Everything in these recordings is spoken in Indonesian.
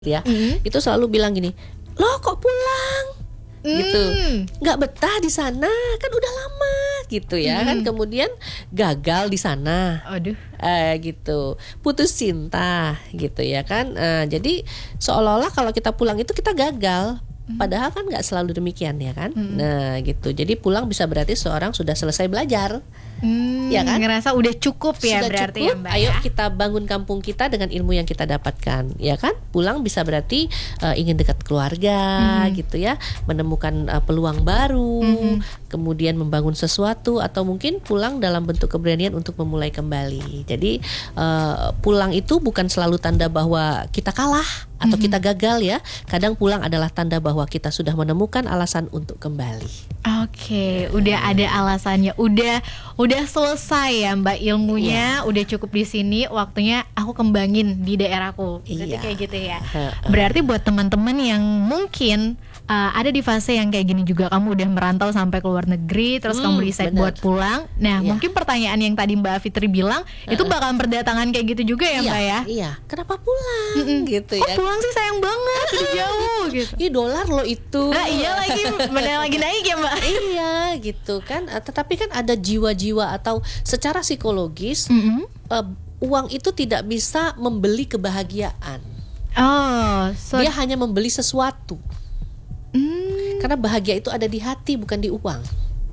ya, itu selalu bilang gini, loh kok pulang, gitu, nggak betah di sana, kan udah lama, gitu ya, kan kemudian gagal di sana, Aduh. gitu, putus cinta, gitu ya kan, jadi seolah-olah kalau kita pulang itu kita gagal. Padahal kan nggak selalu demikian ya kan. Nah gitu. Jadi pulang bisa berarti seorang sudah selesai belajar. Ya kan? Ngerasa udah cukup ya, Sudah berarti cukup, ya Mbak. ayo Ya? kita bangun kampung kita dengan ilmu yang kita dapatkan, ya kan? Pulang bisa berarti ingin dekat keluarga, gitu ya, menemukan peluang baru, kemudian membangun sesuatu, atau mungkin pulang dalam bentuk keberanian untuk memulai kembali. Jadi pulang itu bukan selalu tanda bahwa kita kalah atau kita gagal ya. Kadang pulang adalah tanda bahwa kita sudah menemukan alasan untuk kembali. Oke, udah ada alasannya, udah selesai ya Mbak ilmunya, udah cukup di sini, waktunya aku kembangin di daerahku. Berarti kayak gitu ya. Berarti buat teman-teman yang mungkin ada di fase yang kayak gini juga, kamu udah merantau sampai ke luar negeri, terus kamu decide buat pulang. Nah, mungkin pertanyaan yang tadi Mbak Fitri bilang itu bakalan berdatangan kayak gitu juga ya Mbak ya? Iya, kenapa pulang? Gitu ya. Pulang sih sayang banget, udah jauh gitu. Ih, dolar lo itu. Nah, iya lagi, benar lagi naik ya Mbak. Iya gitu kan. Tetapi kan ada jiwa-jiwa atau secara psikologis uang itu tidak bisa membeli kebahagiaan. Oh, Dia hanya membeli sesuatu. Karena bahagia itu ada di hati, bukan di uang.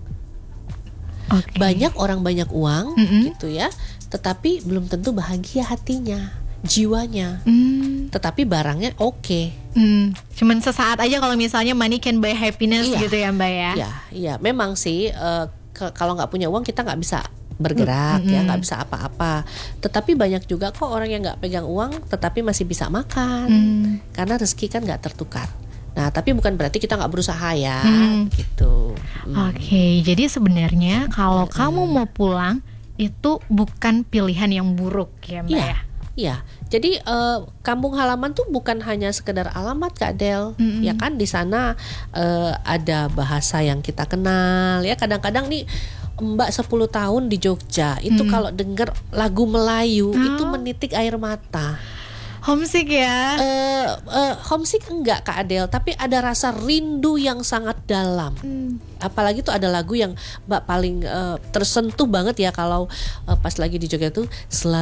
Banyak orang banyak uang gitu ya, tetapi belum tentu bahagia hatinya, jiwanya. Tetapi barangnya oke. Cuman sesaat aja kalau misalnya money can buy happiness gitu ya Mbak ya. Iya, memang sih kalau nggak punya uang kita nggak bisa bergerak ya, nggak bisa apa-apa. Tetapi banyak juga kok orang yang nggak pegang uang tetapi masih bisa makan, karena rezeki kan nggak tertukar. Nah, tapi bukan berarti kita nggak berusaha ya, gitu. Oke, jadi sebenarnya kalau kamu mau pulang itu bukan pilihan yang buruk ya Mbak ya. Iya, jadi kampung halaman tuh bukan hanya sekedar alamat Kak Del, ya kan di sana ada bahasa yang kita kenal ya. Kadang-kadang nih Mbak 10 tahun di Jogja itu kalau denger lagu Melayu itu menitik air mata. Homesick ya? Homesick enggak Kak Adel, tapi ada rasa rindu yang sangat dalam. Apalagi tuh ada lagu yang Mbak paling tersentuh banget ya kalau pas lagi di Jogja tuh